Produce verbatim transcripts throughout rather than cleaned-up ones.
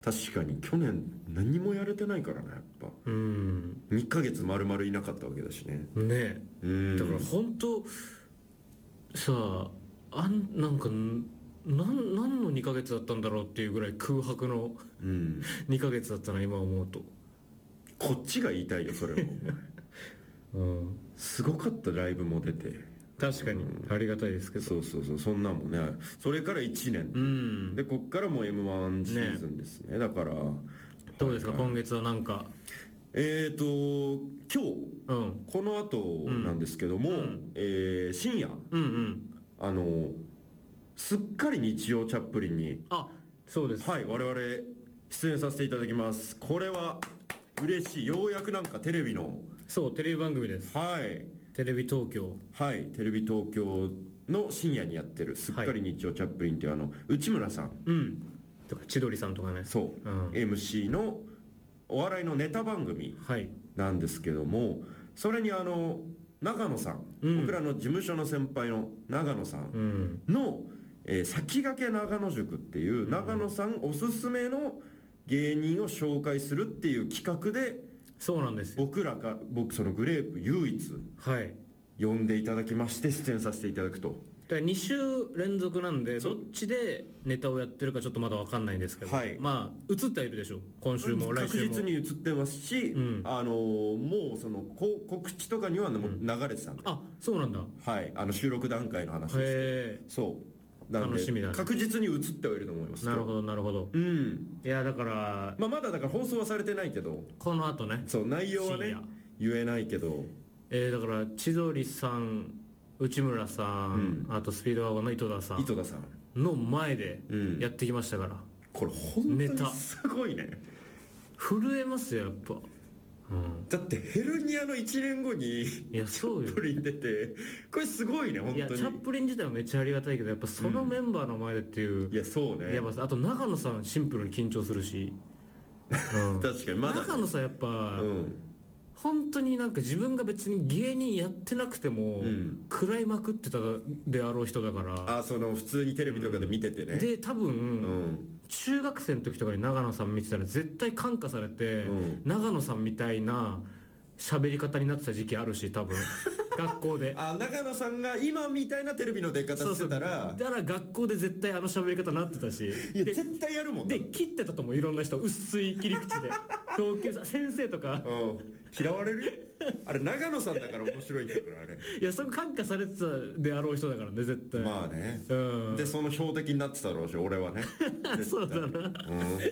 確かに去年何もやれてないからね、やっぱうんにかげつ丸々いなかったわけだしね。 ねえ、 うんだから本当さあ、あんなんかんなん何のにかげつだったんだろうっていうぐらい空白のうんにかげつだったな今思うと。 こっちが言いたいよそれもうんすごかったライブも出て。 確かにありがたいですけど。 そうそうそう、そんなんもね。それからいちねん、 うんでこっからも エムワン シーズンですね。だからどうですか、 はいはい今月はなんか。 えーと今日うんこの後なんですけども、 うんえー深夜うんうんあのすっかり日曜チャップリンに、 あそうです。 はい、我々出演させていただきます。これは嬉しい。ようやくなんかテレビの、 そうテレビ番組です。 はいテレビ東京。 はいテレビ東京の深夜にやってるすっかり日曜チャップリンっていうあの内村さん、 うんとか千鳥さんとかね。 そう、 うん、 エムシー のお笑いのネタ番組はいなんですけども、それにあの長野さん、 うん僕らの事務所の先輩の長野さんうんの、えー先駆け長野塾っていう長野さんおすすめの芸人を紹介するっていう企画で、 そうなんですよ。 僕らが僕そのグレープ唯一はい呼んでいただきまして出演させていただくと。 だからに週連続なんでどっちでネタをやってるかちょっとまだ分かんないんですけど、 はいまあ映ってはいるでしょう、今週も来確週も。 実に映ってますし、 うんあのーもうそのこ告知とかにはもう流れてたんで、 あそうなんだ。 はいあの収録段階の話ですけど、 へえそうなんで楽しみだね確実に映ってはいると思います。 なるほどなるほど。 うんいやだからまあ、まだだから放送はされてないけど、 この後ね、 そう内容はね深夜言えないけど、 えー、だから千鳥さん内村さん、あとスピードワゴンの井戸田さん井戸田さんの前でうんやってきましたから、 これ本当ネタにすごいね。 震えますよやっぱ。うんだってヘルニアのいちねんごにいやそうよ。 プリン出て、これすごいね本いや当に。 チャップリン自体はめっちゃありがたいけど、やっぱそのメンバーの前でっていう、 いやそうね、 やっぱあと長野さんシンプルに緊張するし、うん確かにまだね長野さんやっぱ、 うん本当になんか自分が別に芸人やってなくても、 ん食らいまくってたであろう人だからあその普通にテレビとかで見ててね、 で多分、 うん中学生の時とかに長野さん見てたら絶対感化されて、 うん長野さんみたいな喋り方になってた時期あるし多分学校であ長野さんが今みたいなテレビの出方してたら、 だから学校で絶対あの喋り方になってたし、でいや絶対やるもんで切ってたと思う、いろんな人薄い切り口で同級生先生とか、 うん嫌われるあれ長野さんだから面白いんだからあれいやそこ感化されてたであろう人だからね絶対。 まあね、 うんでその標的になってたろうし俺はねそうだな、 うん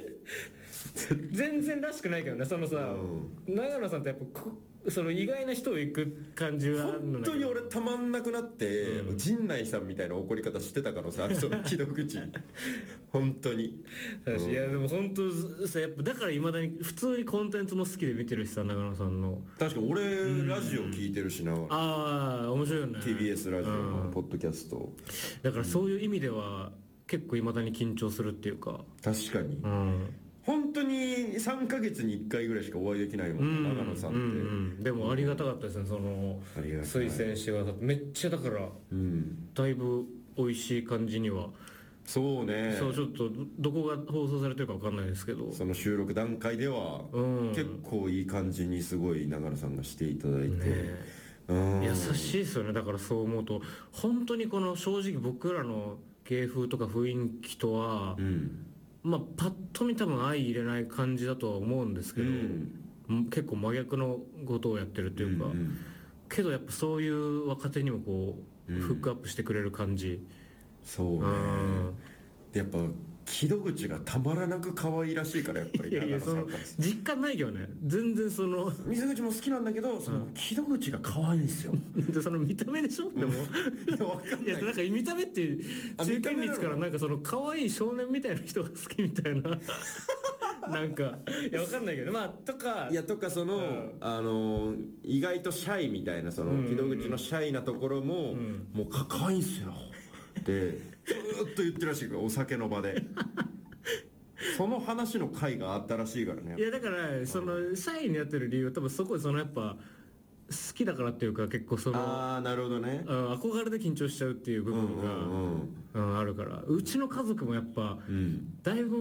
全然らしくないけどねそのさ、長野さんってやっぱこその意外な人を行く感じはあるの本当に俺たまんなくなって、陣内さんみたいな怒り方してたからさその既読口本当にだし、いやでも本当さやっぱだからいまだに普通にコンテンツも好きで見てるしさ、長野さんの。 確か俺ラジオ聞いてるしな、 ああ面白いよねティービーエス ラジオうんのポッドキャスト、 だからそういう意味では結構いまだに緊張するっていうか、 確かに、 うん本当にさんかげつにいっかいぐらいしかお会いできないもん、 うん長野さんって、 うんうんでもありがたかったですね、そのありがたい推薦してくださってめっちゃだからうんだいぶ美味しい感じには、 そうね、 そうちょっとどどこが放送されてるか分かんないですけど、 その収録段階では、 うん結構いい感じにすごい長野さんがしていただいて、 ねうん優しいですよね。だからそう思うと本当にこの正直僕らの芸風とか雰囲気とは、 うんまあパッと見多分相入れない感じだとは思うんですけど、 うん結構真逆のことをやってるっていうか、 うんうんけどやっぱそういう若手にもこう、 うんフックアップしてくれる感じ。 そうね、 うんでやっぱ木戸口がたまらなく可愛らしいからやっぱりいやいやその長野さんから実感ないけどね全然その水口も好きなんだけどその木戸口が可愛いんですよでその見た目でしょでもいやわかんないいやなんか見た目ってあ中堅見た目なの率からなんかその可愛い少年みたいな人が好きみたいななんかいやわかんないけどまあとかいやとかその、 うんあの意外とシャイみたいなその、 うん木戸口のシャイなところも、 んもうか可愛いんすよってずーっと言ってるらしいからお酒の場でその話の回があったらしいからねいやだからそのシャイにやってる理由は多分そこでそのやっぱ好きだからっていうか結構そのああなるほどねあ憧れで緊張しちゃうっていう部分が、 うんうんうんあるからうちの家族もやっぱ、 うんだいぶ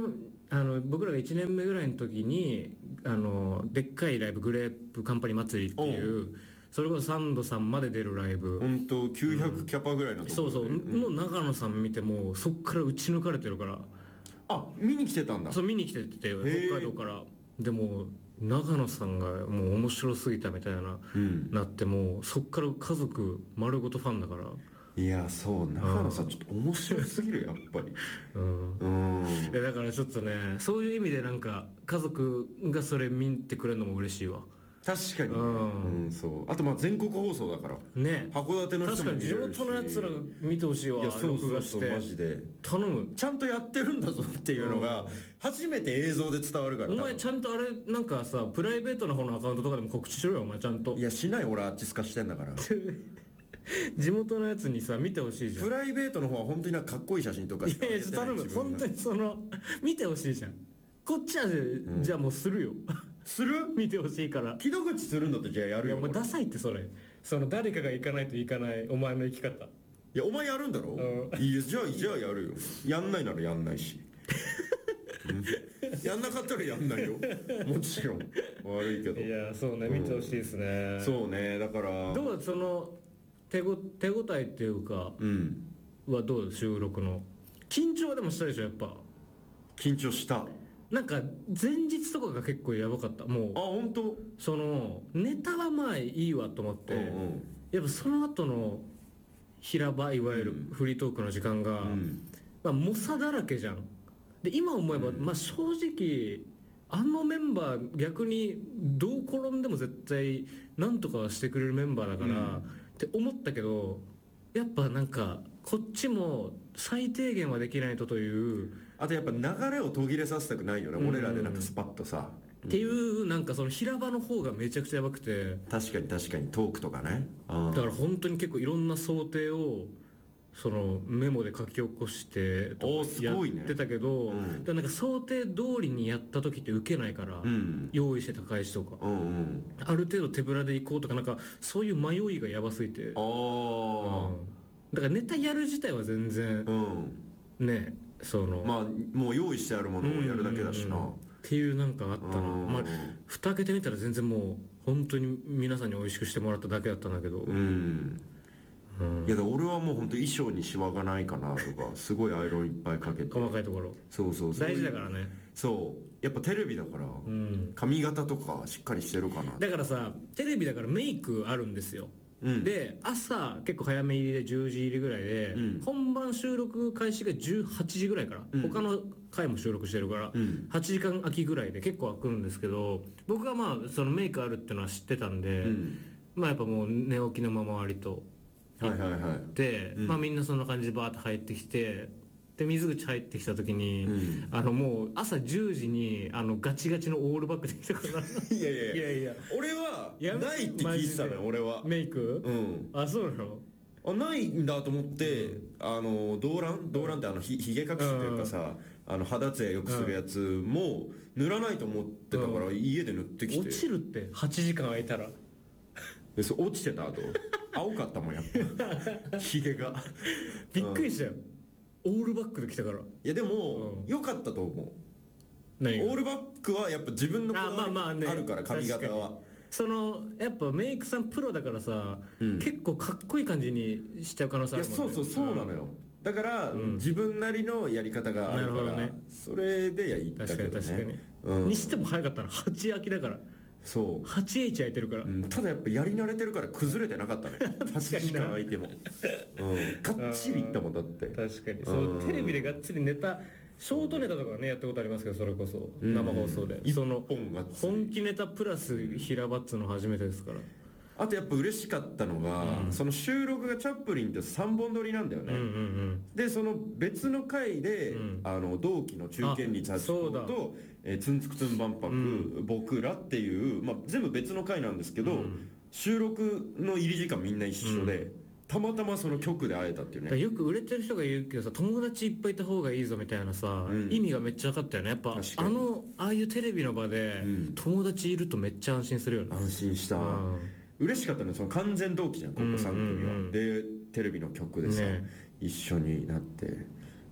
あの僕らがいちねんめぐらいの時にあのでっかいライブグレープカンパニー祭りっていうそれこそサンドさんまで出るライブ、 ほんときゅうひゃくキャパぐらいのとこそうそうろでの長野さん見てもそっから打ち抜かれてるから、 あ、見に来てたんだ。 そう見に来ててー北海道から。でも長野さんがもう面白すぎたみたいな、 うんなってもうそっから家族丸ごとファンだから。 いやそう長野さんちょっと面白すぎるやっぱりうんうんいやだからちょっとねそういう意味でなんか家族がそれ見てくれるのも嬉しいわ確かにねうんうんそうあとまあ全国放送だからね。 函館の人確かに地も見れるし元のやつらが見てほしいわ。 いやそうそう録画しそうマジてで頼む。 ちゃんとやってるんだぞっていうのが初めて映像で伝わるからお前ちゃんとあれなんかさプライベートの方のアカウントとかでも告知しろよお前ちゃんといやしない俺アーティス化してんだから地元のやつにさ見てほしいじゃん。 プライベートの方は本当になんかかっこいい写真とかしかいやいや上げてない頼む自分が本当にその見てほしいじゃん。こっちは、じゃあもうするよする見てほしいから。 木戸口するんだってじゃあやるよ俺いやもうダサいってそれ。その誰かが行かないといかないお前の生き方。 いやお前やるんだろういいよじゃあじゃあやるよやんないならやんないしうんやんなかったらやんないよもちろん悪いけどいやそうね見てほしいですね。 そうねだからどうその手ご手応えっていうかうんはどう収録の緊張はでもしたでしょやっぱ。 緊張したあなんか前日とかが結構やばかったもう本当そのネタはまあいいわと思って、 うんうんやっぱその後の平場いわゆるフリートークの時間が、 うんまあ猛者だらけじゃん。で今思えば、まあ正直あのメンバー逆にどう転んでも絶対なんとかはしてくれるメンバーだから、 うんって思ったけどやっぱなんかこっちも最低限はできないとというあとやっぱ流れを途切れさせたくないよね、 うん俺らでなんかスパッとさっていうなんかその平場の方がめちゃくちゃやばくて、 確かに確かにトークとかねうんだから本当に結構いろんな想定をそのメモで書き起こしておーすやごいねってたけど、 うんだからなんか想定通りにやった時って受けないから、 うん用意してた返しとかうんうんある程度手ぶらで行こうとかなんかそういう迷いがやばすぎて、 ああうんだからネタやる自体は全然うんねその、 まあもう用意してあるものをやるだけだしなうんうんうんっていうなんかあったな、 うんまあ蓋開けてみたら全然もう本当に皆さんに美味しくしてもらっただけだったんだけど、 うんうんいやだから俺はもう本当衣装にシワがないかなとかすごいアイロンいっぱいかけて細かいところそうそうそう大事だからね。 そうやっぱテレビだからうん髪型とかしっかりしてるかなだからさテレビだからメイクあるんですよ、 うんで朝結構早め入りでじゅうじ入りぐらいで、 うん本番収録開始がじゅうはちじぐらいから、 うん他の回も収録してるから、 うんはちじかん空きぐらいで結構空くんですけど僕はまあそのメイクあるっていうのは知ってたんで、 うんまあやっぱもう寝起きのまま割とはいはいはいで、 うんまあみんなそんな感じでバーッと入ってきてで水口入ってきた時に、 うんあのもう朝じゅうじにあのガチガチのオールバックできたからいやいやいやいやいや俺はやめてないって聞いてたのよマジで俺はメイク、 うんあそうなのあないんだと思って、あの動乱動乱ってあのひひげ隠しというかさ、あの肌ツヤよくするやつも塗らないと思ってたから、 う家で塗ってきて落ちるってはちじかん空いたらでそ落ちてた後青かったもんやっぱひげがびっくりしたよ、オールバックで来たからいやでもうん良かったと思何がうオールバックはやっぱ自分のこだあまあまあねわりあるから髪型確かはそのやっぱメイクさんプロだからさ、 うん結構かっこいい感じにしちゃう可能性いやあるもんねそうそうそうなのよだから、 うん自分なりのやり方があるからなるほどねそれでや言った確かけどねに確かに、 うんにしても早かったなはち空きだからそはちエイチ空いてるから、 う、うん、ただやっぱやり慣れてるから崩れてなかったねはちじかん空いても、うん、がっちりいったもんだって確かにそうテレビでがっつりネタショートネタとかねやったことありますけどそれこそうん生放送で、 一その本がっつり本気ネタプラス平場っつうの初めてですから、 あとやっぱ嬉しかったのが、 うんその収録がチャップリンってさんぼん撮りなんだよね、 うんうんうんでその別の回で、 うんあの同期の中堅率あ発そうだと、えー、ツンツクツン万博、 うん僕らっていう、まあ、全部別の回なんですけど、 うん収録の入り時間みんな一緒で、たまたまその局で会えたっていうねだからよく売れてる人が言うけどさ友達いっぱいいた方がいいぞみたいなさ、 うん意味がめっちゃ分かったよねやっぱ確かにあのああいうテレビの場で、 うん友達いるとめっちゃ安心するよね安心した、 うん嬉しかったねその完全同期じゃんここさん組は、 うんうんうんでテレビの局でさ、 ね一緒になって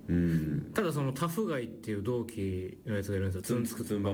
うんただそのタフガイっていう同期のやつがいるんですよ。 ツンツクツンバ